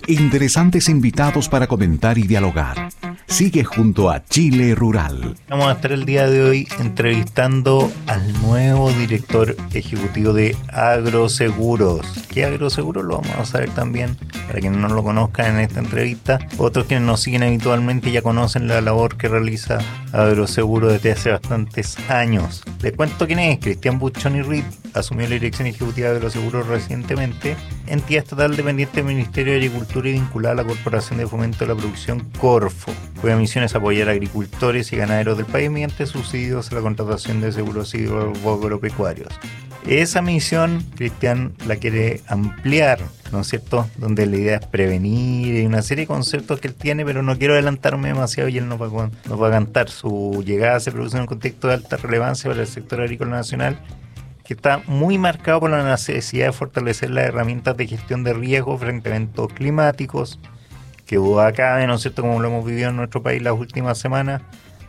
Interesantes invitados para comentar y dialogar. Sigue junto a Chile Rural. Vamos a estar el día de hoy entrevistando al nuevo director ejecutivo de Agroseguros. ¿Qué Agroseguros? Lo vamos a saber también, para quienes no lo conozcan en esta entrevista. Otros quienes nos siguen habitualmente ya conocen la labor que realiza Agroseguros desde hace bastantes años. Les cuento quién es. Cristian Buchoni Reed asumió la dirección ejecutiva de Agroseguros recientemente, entidad estatal dependiente del Ministerio de Agricultura y vinculada a la Corporación de Fomento de la Producción Corfo, cuya misión es apoyar a agricultores y ganaderos del país mediante subsidios a la contratación de seguros agropecuarios. Esa misión, Cristian la quiere ampliar, ¿no es cierto? Donde la idea es prevenir y una serie de conceptos que él tiene, pero no quiero adelantarme demasiado y él nos va a cantar. Su llegada se produce en un contexto de alta relevancia para el sector agrícola nacional, que está muy marcado por la necesidad de fortalecer las herramientas de gestión de riesgos frente a eventos climáticos, que duda cabe, ¿no es cierto?, como lo hemos vivido en nuestro país las últimas semanas,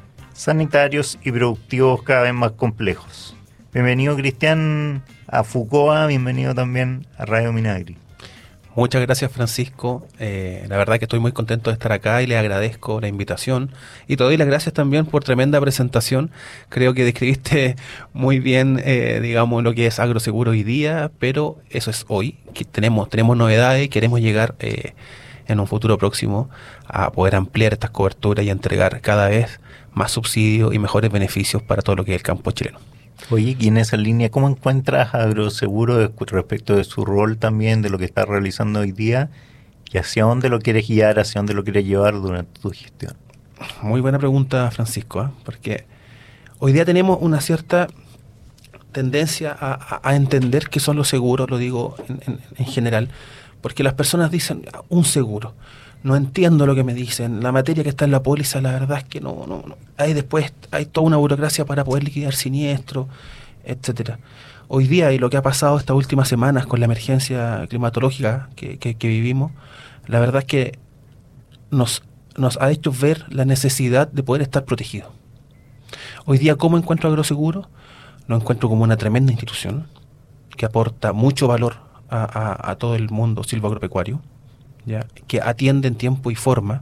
sanitarios y productivos cada vez más complejos. Bienvenido, Cristian, a FUCOA, bienvenido también a Radio Minagri. Muchas gracias, Francisco. La verdad que estoy muy contento de estar acá y le agradezco la invitación. Y te doy las gracias también por tremenda presentación. Creo que describiste muy bien, digamos, lo que es Agroseguro hoy día, pero eso es hoy. Que tenemos novedades y queremos llegar en un futuro próximo a poder ampliar estas coberturas y entregar cada vez más subsidios y mejores beneficios para todo lo que es el campo chileno. Oye, y en esa línea, ¿cómo encuentras a Agroseguro respecto de su rol también, de lo que está realizando hoy día, y hacia dónde lo quieres guiar, hacia dónde lo quieres llevar durante tu gestión? Muy buena pregunta, Francisco, porque hoy día tenemos una cierta tendencia a entender qué son los seguros, lo digo en general, porque las personas dicen un seguro. No entiendo lo que me dicen. La materia que está en la póliza, la verdad es que no. Hay toda una burocracia para poder liquidar siniestros, etcétera. Hoy día, y lo que ha pasado estas últimas semanas con la emergencia climatológica que vivimos, la verdad es que nos ha hecho ver la necesidad de poder estar protegidos. Hoy día, ¿cómo encuentro Agroseguro? Lo encuentro como una tremenda institución que aporta mucho valor a todo el mundo silvoagropecuario, ¿ya? Que atiende en tiempo y forma.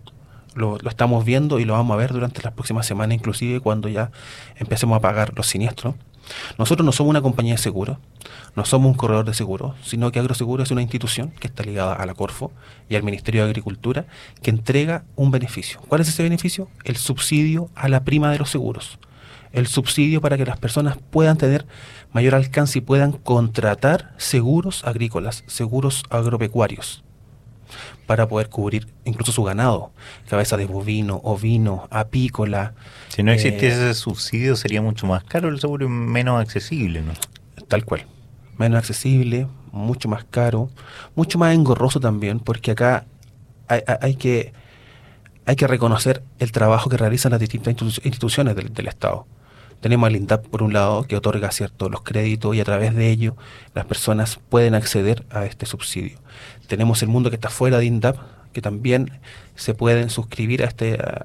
Lo estamos viendo y lo vamos a ver durante las próximas semanas, inclusive cuando ya empecemos a pagar los siniestros. Nosotros no somos una compañía de seguros, no somos un corredor de seguros, sino que Agroseguro es una institución que está ligada a la Corfo y al Ministerio de Agricultura, que entrega un beneficio. ¿Cuál es ese beneficio? El subsidio a la prima de los seguros. El subsidio para que las personas puedan tener mayor alcance y puedan contratar seguros agrícolas, seguros agropecuarios, para poder cubrir incluso su ganado, cabeza de bovino, ovino, apícola. Si no existiese ese subsidio sería mucho más caro el seguro y menos accesible, ¿no? Tal cual, menos accesible, mucho más caro, mucho más engorroso también, porque acá hay que reconocer el trabajo que realizan las distintas instituciones del Estado. Tenemos al INDAP por un lado, que otorga los créditos y a través de ello las personas pueden acceder a este subsidio. Tenemos el mundo que está fuera de INDAP, que también se pueden suscribir a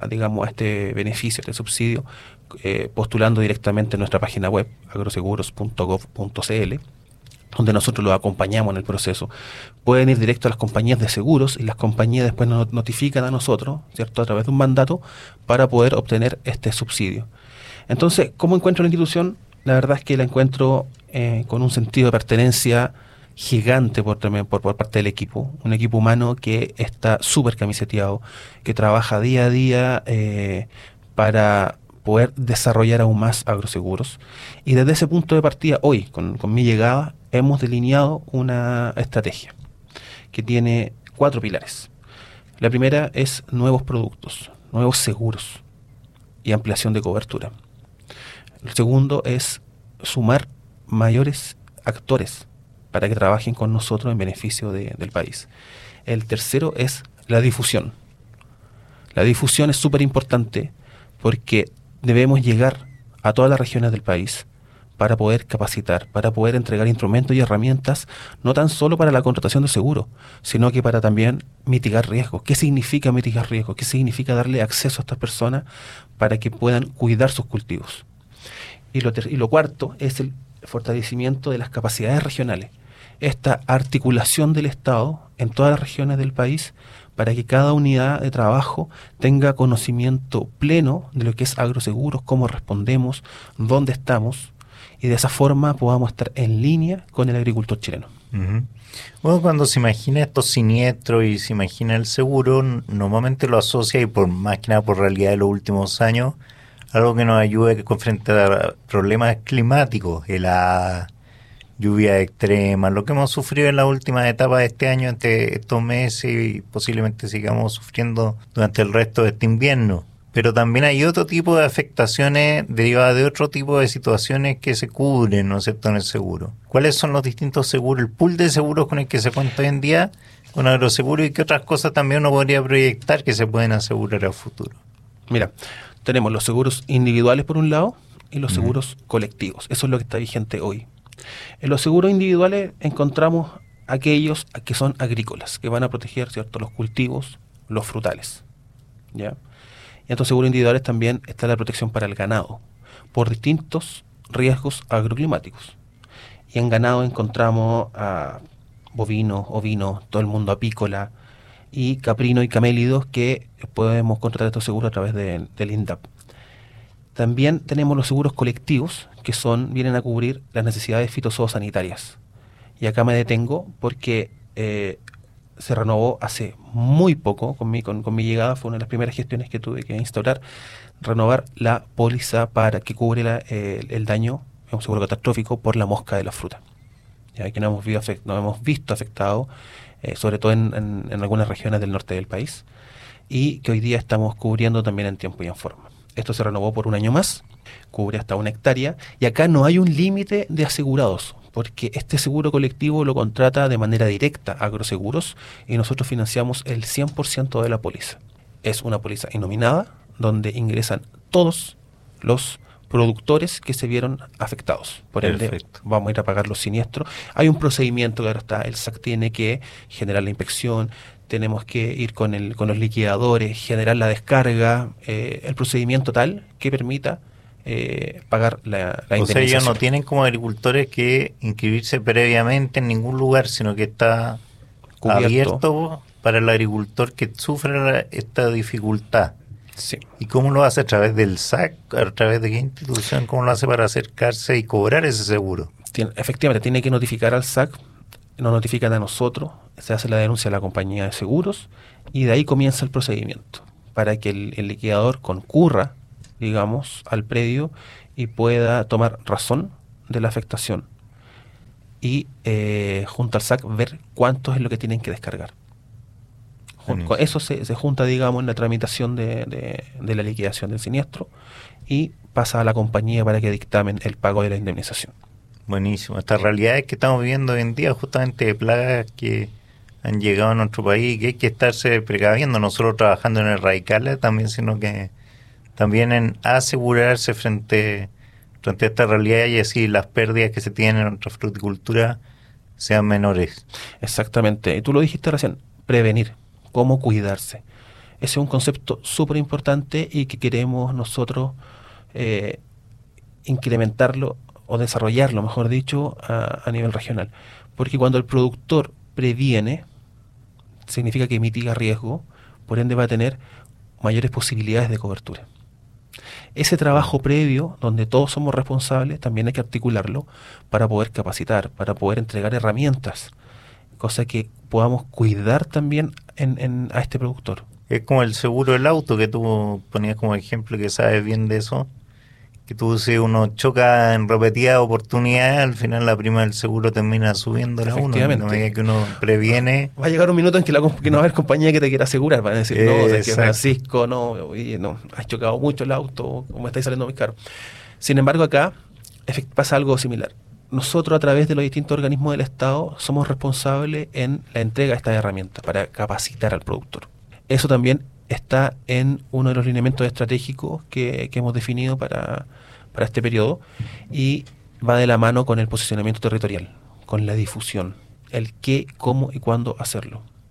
este beneficio, este subsidio, postulando directamente en nuestra página web, agroseguros.gov.cl, donde nosotros los acompañamos en el proceso. Pueden ir directo a las compañías de seguros y las compañías después nos notifican a nosotros, ¿cierto?, a través de un mandato para poder obtener este subsidio. Entonces, ¿cómo encuentro la institución? La verdad es que la encuentro con un sentido de pertenencia gigante por parte del equipo. Un equipo humano que está súper camiseteado, que trabaja día a día para poder desarrollar aún más Agroseguros. Y desde ese punto de partida, hoy, con mi llegada, hemos delineado una estrategia que tiene 4 pilares. La primera es nuevos productos, nuevos seguros y ampliación de cobertura. El segundo es sumar mayores actores para que trabajen con nosotros en beneficio del país. El tercero es la difusión. La difusión es súper importante porque debemos llegar a todas las regiones del país para poder capacitar, para poder entregar instrumentos y herramientas, no tan solo para la contratación de seguro, sino que para también mitigar riesgos. ¿Qué significa mitigar riesgos? ¿Qué significa darle acceso a estas personas para que puedan cuidar sus cultivos? Y lo cuarto es el fortalecimiento de las capacidades regionales. Esta articulación del Estado en todas las regiones del país para que cada unidad de trabajo tenga conocimiento pleno de lo que es agroseguros, cómo respondemos, dónde estamos, y de esa forma podamos estar en línea con el agricultor chileno. Ujú. Bueno, cuando se imagina estos siniestros y se imagina el seguro, normalmente lo asocia, y por más que nada por realidad de los últimos años, algo que nos ayude con frente a problemas climáticos, la lluvia extrema, lo que hemos sufrido en la última etapa de este año, entre estos meses, y posiblemente sigamos sufriendo durante el resto de este invierno. Pero también hay otro tipo de afectaciones derivadas de otro tipo de situaciones que se cubren, ¿no es cierto?, en el seguro. ¿Cuáles son los distintos seguros, el pool de seguros con el que se cuenta hoy en día con agroseguro, y qué otras cosas también uno podría proyectar que se pueden asegurar a futuro? Mira, tenemos los seguros individuales por un lado y los seguros colectivos. Eso es lo que está vigente hoy. En los seguros individuales encontramos aquellos que son agrícolas, que van a proteger, ¿cierto?, los cultivos, los frutales, ¿ya? Y en estos seguros individuales también está la protección para el ganado, por distintos riesgos agroclimáticos. Y en ganado encontramos a bovinos, ovinos, todo el mundo apícola, y caprinos y camélidos, que podemos contratar estos seguros a través del INDAP. También tenemos los seguros colectivos, que vienen a cubrir las necesidades fitosanitarias. Y acá me detengo porque se renovó hace muy poco, con mi llegada, fue una de las primeras gestiones que tuve que instaurar, renovar la póliza para que cubre el daño, es un seguro catastrófico, por la mosca de la fruta. Ya que nos hemos visto afectados, sobre todo en algunas regiones del norte del país, y que hoy día estamos cubriendo también en tiempo y en forma. Esto se renovó por un año más, cubre hasta 1 hectárea, y acá no hay un límite de asegurados, porque este seguro colectivo lo contrata de manera directa Agroseguros, y nosotros financiamos el 100% de la póliza. Es una póliza innominada, donde ingresan todos los productores que se vieron afectados. Por ende, Perfecto. vamos a ir a pagar los siniestros. Hay un procedimiento, claro está, el SAC tiene que generar la inspección, tenemos que ir con los liquidadores, generar la descarga, el procedimiento tal que permita pagar la O sea, indemnización. ellos no tienen como agricultores que inscribirse previamente en ningún lugar, sino que está Cubierto. abierto para el agricultor que sufre esta dificultad. Sí. ¿Y cómo lo hace? ¿A través del SAC? ¿A través de qué institución? ¿Cómo lo hace para acercarse y cobrar ese seguro? Efectivamente, tiene que notificar al SAC, nos notifican a nosotros, se hace la denuncia a la compañía de seguros, y de ahí comienza el procedimiento para que el liquidador concurra, digamos, al predio y pueda tomar razón de la afectación y junto al SAC ver cuánto es lo que tienen que descargar. Eso se junta, digamos, en la tramitación de la liquidación del siniestro, y pasa a la compañía para que dictamen el pago de la indemnización. Buenísimo. Estas realidades que estamos viviendo hoy en día, justamente de plagas que han llegado a nuestro país, que hay que estarse precaviendo, no solo trabajando en erradicarlas también, sino que también en asegurarse frente a esta realidad, y así las pérdidas que se tienen en nuestra fruticultura sean menores. Exactamente. Y tú lo dijiste recién, prevenir, cómo cuidarse. Ese es un concepto súper importante y que queremos nosotros incrementarlo o desarrollarlo, mejor dicho, a nivel regional. Porque cuando el productor previene, significa que mitiga riesgo, por ende va a tener mayores posibilidades de cobertura. Ese trabajo previo, donde todos somos responsables, también hay que articularlo para poder capacitar, para poder entregar herramientas, cosa que podamos cuidar también a este productor. Es como el seguro del auto que tú ponías como ejemplo, que sabes bien de eso, que tú, si uno choca en repetidas oportunidades, al final la prima del seguro termina subiendo a uno. Efectivamente. A medida que uno previene. Va a llegar un minuto en que no va a haber compañía que te quiera asegurar, van a decir, no, es que Exacto. Francisco, no, oye, no, has chocado mucho el auto, o me estáis saliendo muy caro. Sin embargo, acá pasa algo similar. Nosotros, a través de los distintos organismos del Estado, somos responsables en la entrega de estas herramientas para capacitar al productor. Eso también está en uno de los lineamientos estratégicos que hemos definido para este periodo, y va de la mano con el posicionamiento territorial, con la difusión, el qué, cómo y cuándo hacerlo.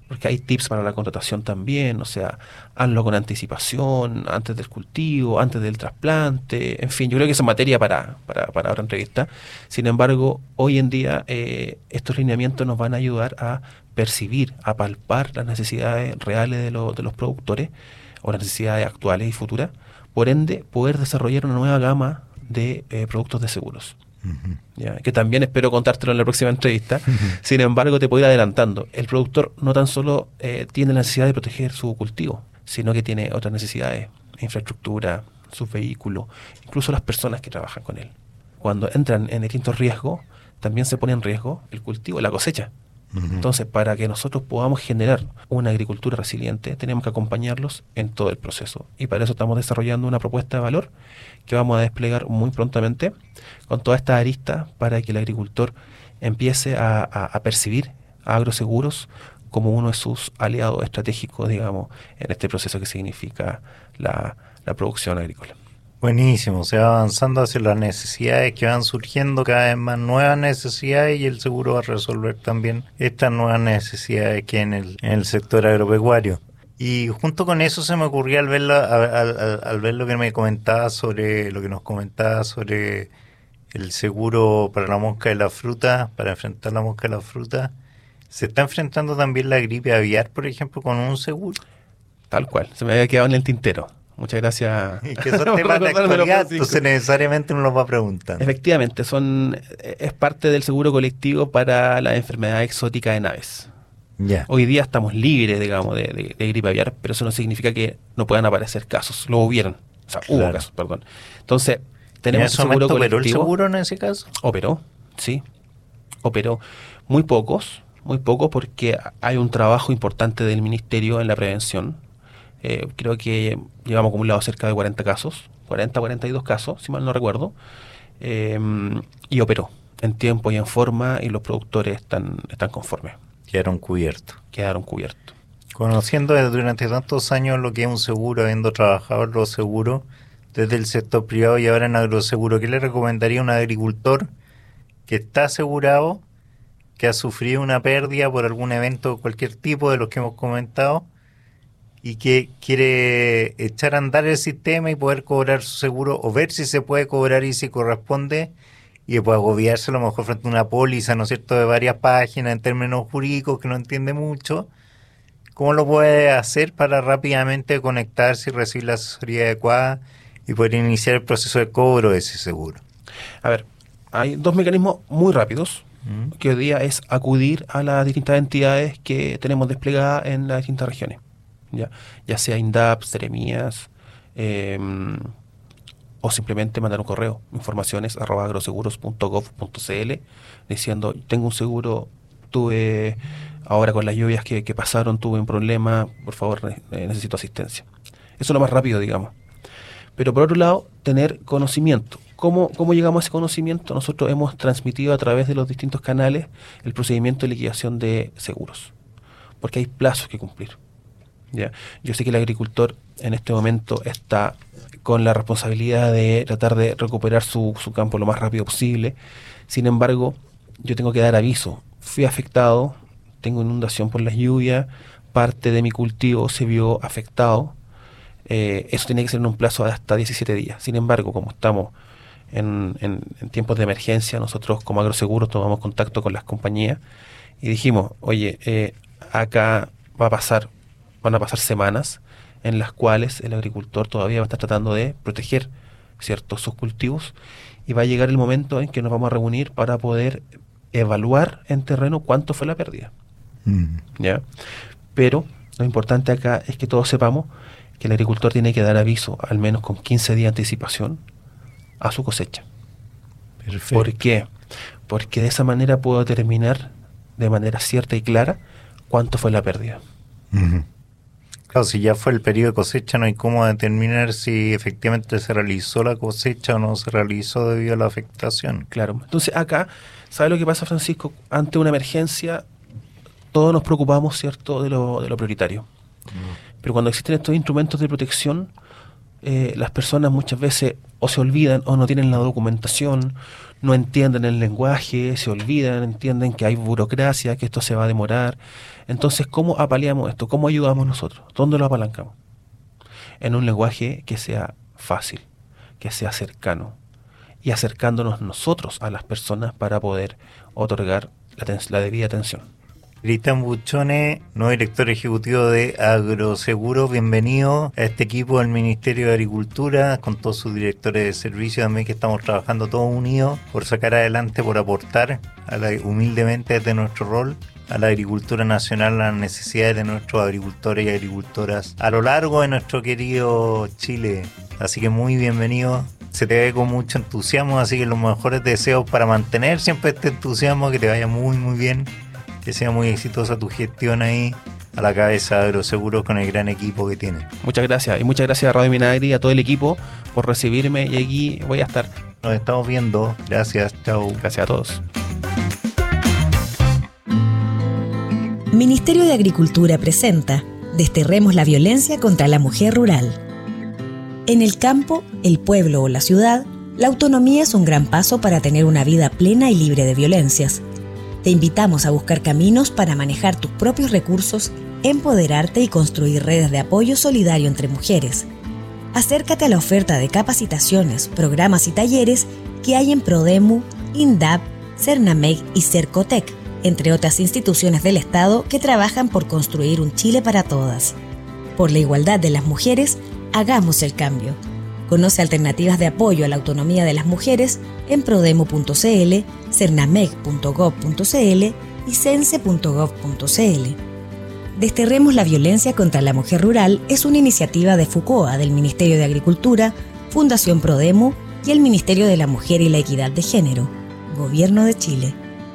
porque hay tips para la contratación también, o sea, hazlo con anticipación, antes del cultivo, antes del trasplante, en fin, yo creo que esa es materia para otra entrevista. Sin embargo, hoy en día estos lineamientos nos van a ayudar a percibir, a palpar las necesidades reales de los productores o las necesidades actuales y futuras, por ende, poder desarrollar una nueva gama de productos de seguros. ¿Ya? Que también espero contártelo en la próxima entrevista. Sin embargo, te puedo ir adelantando. El productor no tan solo tiene la necesidad de proteger su cultivo, sino que tiene otras necesidades: infraestructura, sus vehículos, incluso las personas que trabajan con él. Cuando entran en distintos riesgos, también se pone en riesgo el cultivo, la cosecha. Entonces, para que nosotros podamos generar una agricultura resiliente, tenemos que acompañarlos en todo el proceso. Y para eso estamos desarrollando una propuesta de valor que vamos a desplegar muy prontamente con todas estas aristas para que el agricultor empiece a percibir a Agroseguros como uno de sus aliados estratégicos, digamos, en este proceso que significa la producción agrícola. Buenísimo, se va avanzando hacia las necesidades que van surgiendo, cada vez más nuevas necesidades, y el seguro va a resolver también estas nuevas necesidades que en el sector agropecuario. Y junto con eso se me ocurrió al ver lo que me comentaba sobre lo que nos comentaba sobre el seguro para la mosca de la fruta, para enfrentar la mosca de la fruta. ¿Se está enfrentando también la gripe aviar, por ejemplo, con un seguro? Tal cual, se me había quedado en el tintero. Muchas gracias. Y que son temas de actualidad, entonces necesariamente uno los va preguntando. Efectivamente, es parte del seguro colectivo para la enfermedad exótica en aves. Yeah. Hoy día estamos libres, digamos, de gripe aviar, pero eso no significa que no puedan aparecer casos. Lo hubieron. O sea, hubo casos, perdón. Entonces, tenemos ¿En ese momento seguro colectivo. operó el seguro en ese caso? Operó, sí. Operó. Muy pocos porque hay un trabajo importante del Ministerio en la prevención. Creo que llevamos acumulados cerca de 40 casos, 42 casos, si mal no recuerdo, y operó en tiempo y en forma, y los productores están conformes. Quedaron cubiertos. Conociendo durante tantos años lo que es un seguro, habiendo trabajado en los seguros desde el sector privado y ahora en agroseguro, ¿qué le recomendaría a un agricultor que está asegurado, que ha sufrido una pérdida por algún evento de cualquier tipo de los que hemos comentado, y que quiere echar a andar el sistema y poder cobrar su seguro, o ver si se puede cobrar y si corresponde, y puede agobiarse a lo mejor frente a una póliza, ¿no es cierto?, de varias páginas en términos jurídicos que no entiende mucho? ¿Cómo lo puede hacer para rápidamente conectarse y recibir la asesoría adecuada y poder iniciar el proceso de cobro de ese seguro? A ver, hay dos mecanismos muy rápidos, que hoy día es acudir a las distintas entidades que tenemos desplegadas en las distintas regiones. Ya sea INDAP, Seremías, o simplemente mandar un correo, informaciones@agroseguros.gov.cl, diciendo: tengo un seguro, tuve ahora con las lluvias que pasaron, tuve un problema, por favor, necesito asistencia. Eso es lo más rápido, digamos. Pero por otro lado, tener conocimiento. ¿Cómo llegamos a ese conocimiento? Nosotros hemos transmitido a través de los distintos canales el procedimiento de liquidación de seguros, porque hay plazos que cumplir. ¿Ya? Yo sé que el agricultor en este momento está con la responsabilidad de tratar de recuperar su campo lo más rápido posible. Sin embargo, yo tengo que dar aviso. Fui afectado, tengo inundación por las lluvias, parte de mi cultivo se vio afectado. Eso tiene que ser en un plazo de hasta 17 días. Sin embargo, como estamos en tiempos de emergencia, nosotros como Agroseguros tomamos contacto con las compañías y dijimos: oye, acá van a pasar semanas en las cuales el agricultor todavía va a estar tratando de proteger, ¿cierto?, sus cultivos, y va a llegar el momento en que nos vamos a reunir para poder evaluar en terreno cuánto fue la pérdida. ¿Ya? Pero lo importante acá es que todos sepamos que el agricultor tiene que dar aviso al menos con 15 días de anticipación a su cosecha. Perfecto. ¿Por qué? Porque de esa manera puedo determinar de manera cierta y clara cuánto fue la pérdida. Claro, si ya fue el periodo de cosecha, no hay cómo determinar si efectivamente se realizó la cosecha o no se realizó debido a la afectación. Claro. Entonces acá, ¿sabe lo que pasa, Francisco? Ante una emergencia, todos nos preocupamos, ¿cierto?, de lo prioritario. Pero cuando existen estos instrumentos de protección, las personas muchas veces o se olvidan o no tienen la documentación, no entienden el lenguaje, se olvidan, entienden que hay burocracia, que esto se va a demorar. Entonces, ¿cómo apaleamos esto? ¿Cómo ayudamos nosotros? ¿Dónde lo apalancamos? En un lenguaje que sea fácil, que sea cercano, y acercándonos nosotros a las personas para poder otorgar la debida atención. Cristian Buchone, nuevo director ejecutivo de Agroseguro, bienvenido a este equipo del Ministerio de Agricultura, con todos sus directores de servicio también, que estamos trabajando todos unidos por sacar adelante, por aportar humildemente desde nuestro rol a la agricultura nacional, a las necesidades de nuestros agricultores y agricultoras a lo largo de nuestro querido Chile. Así que muy bienvenido. Se te ve con mucho entusiasmo, así que los mejores deseos para mantener siempre este entusiasmo, que te vaya muy muy bien, que sea muy exitosa tu gestión ahí a la cabeza de Agroseguro con el gran equipo que tiene. Muchas gracias, y muchas gracias a Radio Minagri y a todo el equipo por recibirme, y aquí voy a estar. Nos estamos viendo, gracias, chao. Gracias a todos. Ministerio de Agricultura presenta Desterremos la violencia contra la mujer rural. En el campo, el pueblo o la ciudad, la autonomía es un gran paso para tener una vida plena y libre de violencias. Te invitamos a buscar caminos para manejar tus propios recursos, empoderarte y construir redes de apoyo solidario entre mujeres. Acércate a la oferta de capacitaciones, programas y talleres que hay en Prodemu, INDAP, Cernameg y Cercotec, entre otras instituciones del Estado que trabajan por construir un Chile para todas. Por la igualdad de las mujeres, hagamos el cambio. Conoce alternativas de apoyo a la autonomía de las mujeres en prodemu.cl, cernameg.gov.cl y cense.gov.cl. Desterremos la violencia contra la mujer rural es una iniciativa de FUCOA, del Ministerio de Agricultura, Fundación Prodemu y el Ministerio de la Mujer y la Equidad de Género, Gobierno de Chile.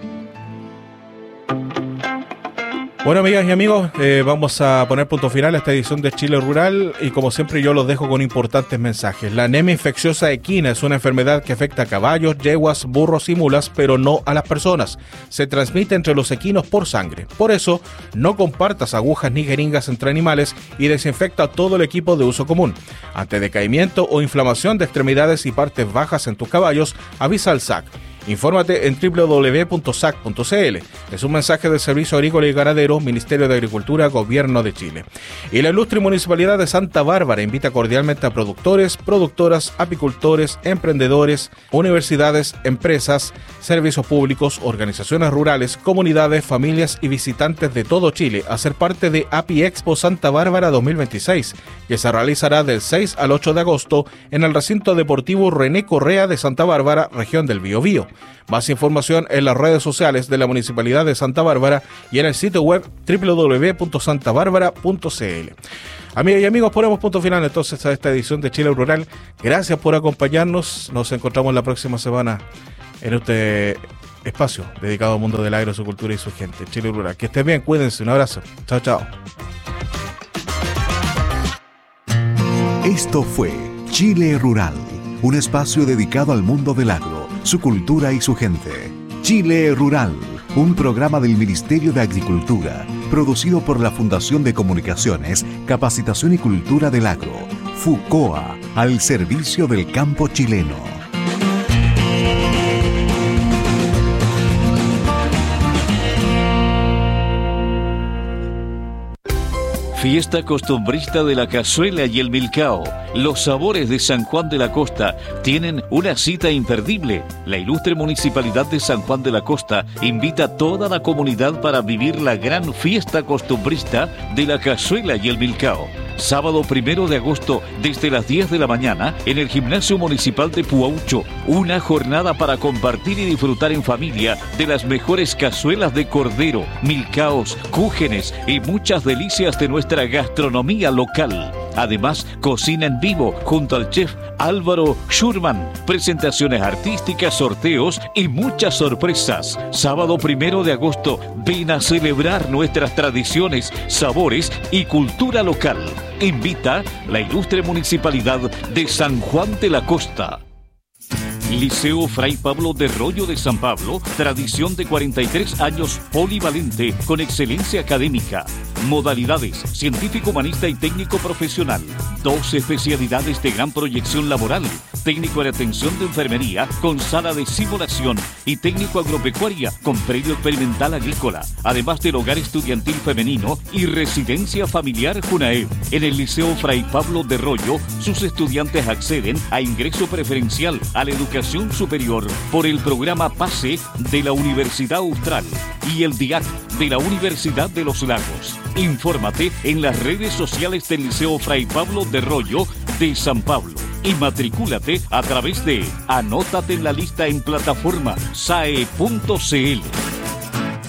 Bueno, amigas y amigos, vamos a poner punto final a esta edición de Chile Rural, y como siempre yo los dejo con importantes mensajes. La anemia infecciosa equina es una enfermedad que afecta a caballos, yeguas, burros y mulas, pero no a las personas. Se transmite entre los equinos por sangre. Por eso, no compartas agujas ni jeringas entre animales y desinfecta todo el equipo de uso común. Ante decaimiento o inflamación de extremidades y partes bajas en tus caballos, avisa al SAC. Infórmate en www.sac.cl. Es un mensaje del Servicio Agrícola y Ganadero, Ministerio de Agricultura, Gobierno de Chile. Y la ilustre Municipalidad de Santa Bárbara invita cordialmente a productores, productoras, apicultores, emprendedores, universidades, empresas, servicios públicos, organizaciones rurales, comunidades, familias y visitantes de todo Chile a ser parte de Api Expo Santa Bárbara 2026, que se realizará del 6 al 8 de agosto en el recinto deportivo René Correa de Santa Bárbara, región del Biobío. Más información en las redes sociales de la Municipalidad de Santa Bárbara y en el sitio web www.santabarbara.cl. Amigas y amigos, ponemos punto final entonces a esta edición de Chile Rural. Gracias por acompañarnos. Nos encontramos la próxima semana en este espacio dedicado al mundo de la agrocultura y su gente, Chile Rural. Que estén bien, cuídense, un abrazo. Chao, chao. Esto fue Chile Rural, un espacio dedicado al mundo del agro, su cultura y su gente. Chile Rural, un programa del Ministerio de Agricultura, producido por la Fundación de Comunicaciones, Capacitación y Cultura del Agro, FUCOA, al servicio del campo chileno. Fiesta costumbrista de la cazuela y el milcao. Los sabores de San Juan de la Costa tienen una cita imperdible. La ilustre Municipalidad de San Juan de la Costa invita a toda la comunidad para vivir la gran fiesta costumbrista de la cazuela y el milcao. Sábado 1 de agosto, desde las 10 de la mañana, en el Gimnasio Municipal de Puaucho, una jornada para compartir y disfrutar en familia de las mejores cazuelas de cordero, milcaos, cúgenes y muchas delicias de nuestra gastronomía local. Además, cocina en vivo junto al chef Álvaro Schurman, presentaciones artísticas, sorteos y muchas sorpresas. Sábado 1 de agosto, ven a celebrar nuestras tradiciones, sabores y cultura local. Invita la ilustre Municipalidad de San Juan de la Costa. Liceo Fray Pablo de Rollo de San Pablo, tradición de 43 años polivalente con excelencia académica. Modalidades: científico, humanista y técnico profesional. 2 especialidades de gran proyección laboral: técnico en atención de enfermería con sala de simulación y técnico agropecuaria con predio experimental agrícola, además del hogar estudiantil femenino y residencia familiar Junae. En el Liceo Fray Pablo de Rollo, sus estudiantes acceden a ingreso preferencial a la educación superior por el programa PASE de la Universidad Austral y el DIAC de la Universidad de los Lagos. Infórmate en las redes sociales del Liceo Fray Pablo de Rollo de San Pablo y matricúlate a través de Anótate en la lista en plataforma sae.cl.